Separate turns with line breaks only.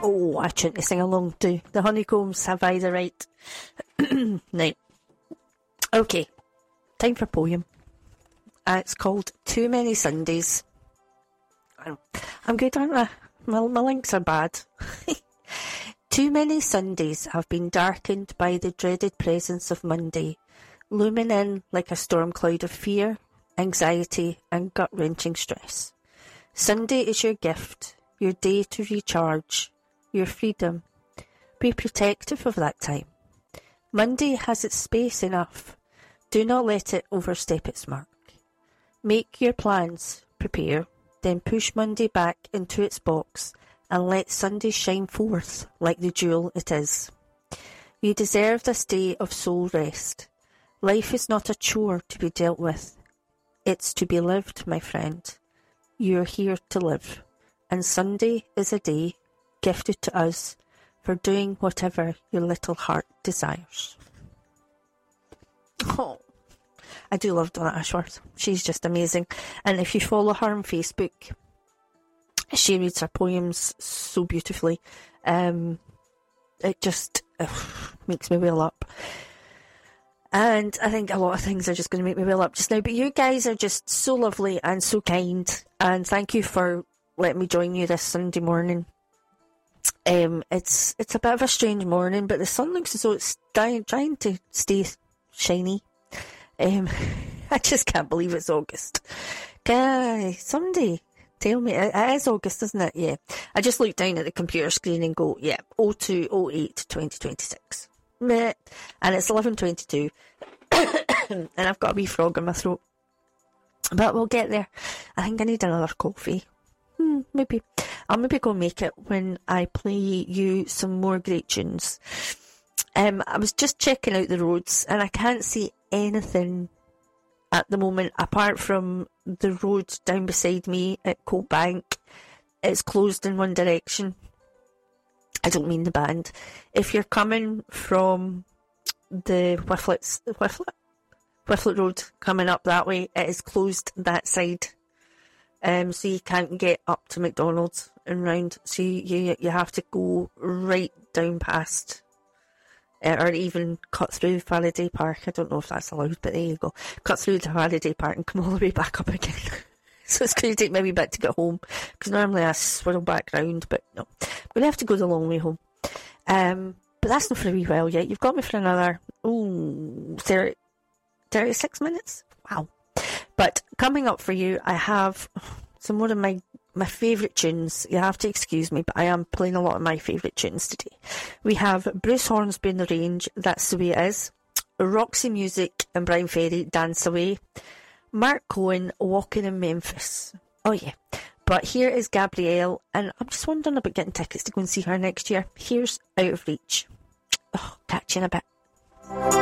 Oh, I tune to sing along to. The Honeycombs have I the right. Now, okay, time for a poem. It's called Too Many Sundays. I'm good, aren't I? My links are bad. Too many Sundays have been darkened by the dreaded presence of Monday, looming in like a storm cloud of fear, anxiety and gut-wrenching stress. Sunday is your gift, your day to recharge, your freedom. Be protective of that time. Monday has its space enough. Do not let it overstep its mark. Make your plans, prepare, then push Monday back into its box and let Sunday shine forth like the jewel it is. You deserve this day of soul rest. Life is not a chore to be dealt with. It's to be lived, my friend. You're here to live, and Sunday is a day gifted to us for doing whatever your little heart desires. Oh, I do love Donna Ashworth. She's just amazing. And if you follow her on Facebook, she reads her poems so beautifully. It just makes me well up. And I think a lot of things are just going to make me well up just now. But you guys are just so lovely and so kind. And thank you for letting me join you this Sunday morning. It's a bit of a strange morning, but the sun looks as though it's trying to stay shiny. I just can't believe it's August. Somebody tell me, it is August, isn't it? Yeah. I just looked down at the computer screen and go, yeah, 02/08/2026. Meh. And it's 11:22. And I've got a wee frog in my throat. But we'll get there. I think I need another coffee. Maybe. I'll maybe go make it when I play you some more great tunes. I was just checking out the roads and I can't see anything at the moment apart from the road down beside me at Coat Bank. It's closed in one direction. I don't mean the band. If you're coming from the Whifflet Road coming up that way, it is closed that side. So you can't get up to McDonald's and round. So you have to go right down past, or even cut through Faraday Park. I don't know if that's allowed, but there you go. Cut through the Faraday Park and come all the way back up again. So it's going to take me a wee bit to get home, because normally I swirl back round, but no. I'm going to have to go the long way home. But that's not for a wee while yet. You've got me for another, 36 minutes? Wow. But coming up for you, I have some more of my favourite tunes. You have to excuse me, but I am playing a lot of my favourite tunes today. We have Bruce Hornsby in the Range, That's the Way It Is. Roxy Music and Brian Ferry, Dance Away. Mark Cohen, Walking in Memphis. Oh yeah. But here is Gabrielle, and I'm just wondering about getting tickets to go and see her next year. Here's Out of Reach. Oh, catch you in a bit.